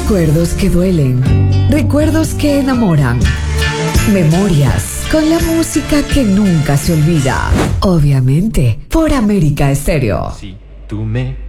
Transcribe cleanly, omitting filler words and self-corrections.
Recuerdos que duelen, recuerdos que enamoran, memorias con la música que nunca se olvida. Obviamente, por América Estéreo. Si tú me